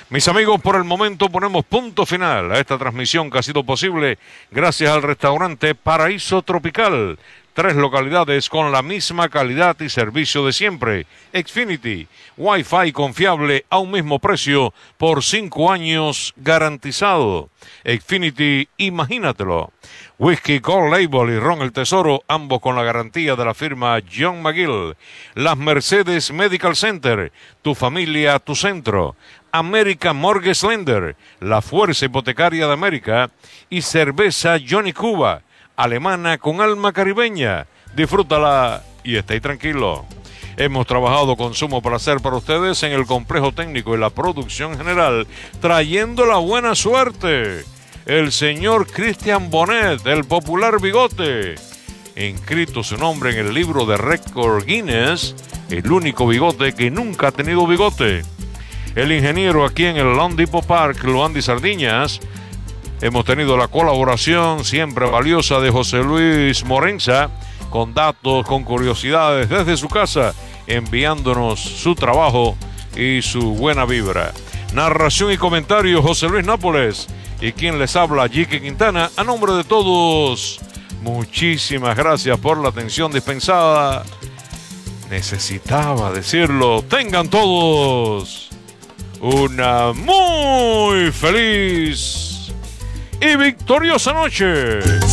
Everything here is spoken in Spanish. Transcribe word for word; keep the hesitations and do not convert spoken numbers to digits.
Mis amigos, por el momento ponemos punto final a esta transmisión que ha sido posible gracias al restaurante Paraíso Tropical. Tres localidades con la misma calidad y servicio de siempre. Xfinity, Wi-Fi confiable a un mismo precio por cinco años garantizado. Xfinity, imagínatelo. Whisky Gold Label y Ron el Tesoro, ambos con la garantía de la firma John McGill. Las Mercedes Medical Center, tu familia, tu centro. American Mortgage Lender, la fuerza hipotecaria de América. Y cerveza Johnny Cuba, alemana con alma caribeña. Disfrútala y esté tranquilo. Hemos trabajado con sumo placer para ustedes en el complejo técnico y la producción general, trayendo la buena suerte. El señor Christian Bonet, el popular Bigote, inscrito su nombre en el libro de récord Guinness, el único bigote que nunca ha tenido bigote. El ingeniero aquí en el Lone Depot Park, Luandi Sardiñas. Hemos tenido la colaboración siempre valiosa de José Luis Morenza, con datos, con curiosidades desde su casa, enviándonos su trabajo y su buena vibra. Narración y comentario, José Luis Nápoles, y quien les habla, Jique Quintana. A nombre de todos, muchísimas gracias por la atención dispensada. Necesitaba decirlo. Tengan todos una muy feliz y victoriosa noche.